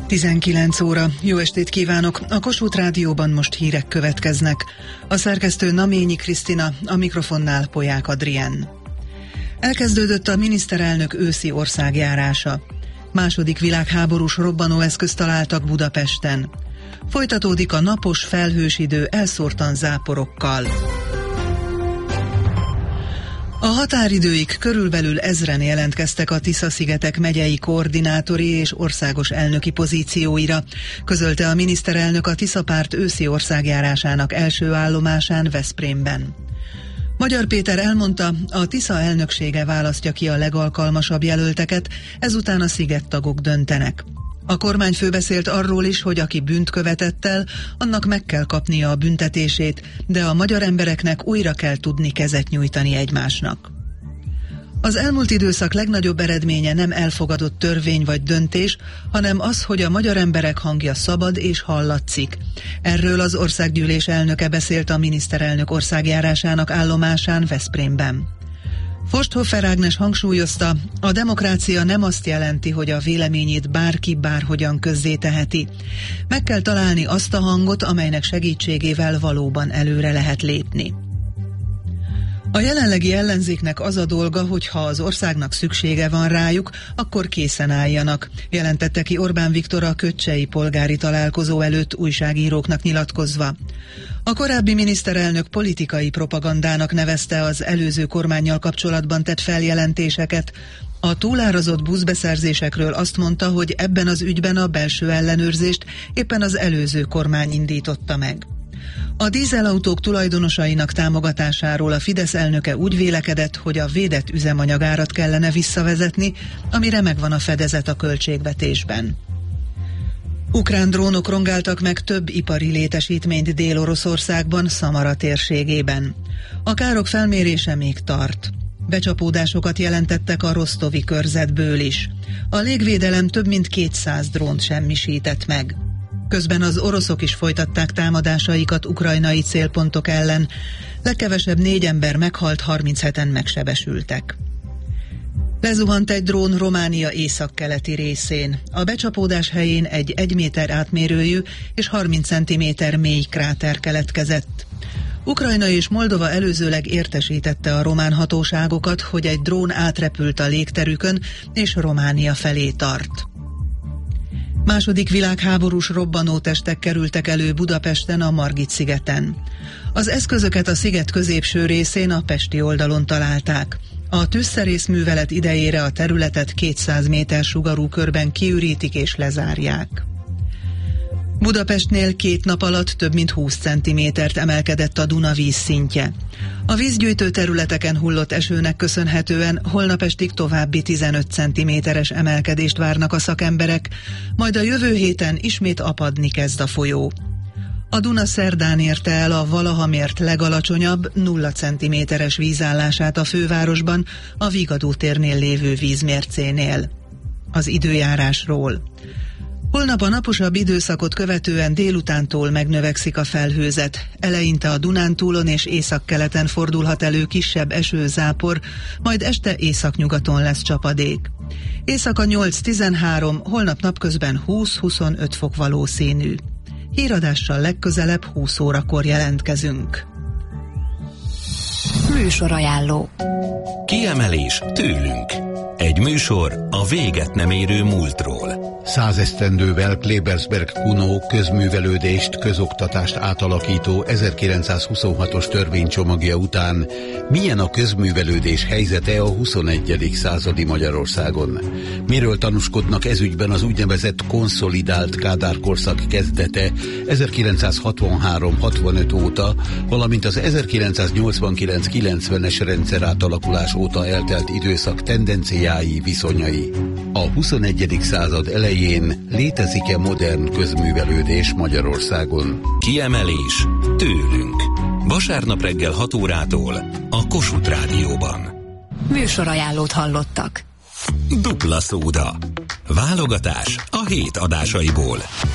19 óra. Jó estét kívánok! A Kossuth Rádióban most hírek következnek. A szerkesztő Naményi Krisztina, a mikrofonnál Polyák Adrien. Elkezdődött a miniszterelnök őszi országjárása. Második világháborús robbanóeszközt találtak Budapesten. Folytatódik a napos felhős idő elszórtan záporokkal. A határidőig körülbelül 1000-en jelentkeztek a Tisza-szigetek megyei koordinátori és országos elnöki pozícióira, közölte a miniszterelnök a Tisza párt őszi országjárásának első állomásán Veszprémben. Magyar Péter elmondta, a Tisza elnöksége választja ki a legalkalmasabb jelölteket, ezután a szigettagok döntenek. A kormányfő beszélt arról is, hogy aki bűnt követett el, annak meg kell kapnia a büntetését, de a magyar embereknek újra kell tudni kezet nyújtani egymásnak. Az elmúlt időszak legnagyobb eredménye nem elfogadott törvény vagy döntés, hanem az, hogy a magyar emberek hangja szabad és hallatszik. Erről az országgyűlés elnöke beszélt a miniszterelnök országjárásának állomásán Veszprémben. Forsthofer Ágnes hangsúlyozta, a demokrácia nem azt jelenti, hogy a véleményét bárki bárhogyan közzéteheti. Meg kell találni azt a hangot, amelynek segítségével valóban előre lehet lépni. A jelenlegi ellenzéknek az a dolga, hogy ha az országnak szüksége van rájuk, akkor készen álljanak, jelentette ki Orbán Viktor a kötcsei polgári találkozó előtt újságíróknak nyilatkozva. A korábbi miniszterelnök politikai propagandának nevezte az előző kormánnyal kapcsolatban tett feljelentéseket. A túlárazott buszbeszerzésekről azt mondta, hogy ebben az ügyben a belső ellenőrzést éppen az előző kormány indította meg. A dízelautók tulajdonosainak támogatásáról a Fidesz elnöke úgy vélekedett, hogy a védett üzemanyagárat kellene visszavezetni, amire megvan a fedezet a költségvetésben. Ukrán drónok rongáltak meg több ipari létesítményt Dél-Oroszországban, Szamara térségében. A károk felmérése még tart. Becsapódásokat jelentettek a rosztovi körzetből is. A légvédelem több mint 200 drónt semmisített meg. Közben az oroszok is folytatták támadásaikat ukrajnai célpontok ellen. Legkevesebb 4 ember meghalt, 37-en megsebesültek. Lezuhant egy drón Románia északkeleti részén. A becsapódás helyén egy 1 méter átmérőjű és 30 cm mély kráter keletkezett. Ukrajna és Moldova előzőleg értesítette a román hatóságokat, hogy egy drón átrepült a légterükön és Románia felé tart. Második világháborús robbanótestek kerültek elő Budapesten a Margit-szigeten. Az eszközöket a sziget középső részén, a pesti oldalon találták. A tűzszerész művelet idejére a területet 200 méter sugarú körben kiürítik és lezárják. Budapestnél 2 nap alatt több mint 20 centimétert emelkedett a Duna vízszintje. A vízgyűjtő területeken hullott esőnek köszönhetően holnap estig további 15 centiméteres emelkedést várnak a szakemberek, majd a jövő héten ismét apadni kezd a folyó. A Duna szerdán érte el a valaha mért legalacsonyabb 0 centiméteres vízállását a fővárosban, a Vigadó térnél lévő vízmércénél. Az időjárásról. Holnap a naposabb időszakot követően délutántól megnövekszik a felhőzet. Eleinte a Dunántúlon és északkeleten fordulhat elő kisebb esőzápor, majd este északnyugaton lesz csapadék. Éjszaka 8-13, holnap napközben 20-25 fok valószínű. Híradással legközelebb 20 órakor jelentkezünk. Műsorajánló. Kiemelés tőlünk. Egy műsor a véget nem érő múltról. 100 esztendővel Klebersberg Kuno közművelődést, közoktatást átalakító 1926-os törvénycsomagja után milyen a közművelődés helyzete a 21. századi Magyarországon? Miről tanúskodnak ezügyben az úgynevezett konszolidált Kádár korszak kezdete 1963-65 óta, valamint az 1989-90-es rendszer átalakulás óta eltelt időszak tendenciái, viszonyai? A 21. század elején létezik-e modern közművelődés Magyarországon? Kiemelés tőlünk. Vasárnap reggel 6 órától a Kossuth Rádióban. Műsorajánlót hallottak. Dupla szóda. Válogatás a hét adásaiból.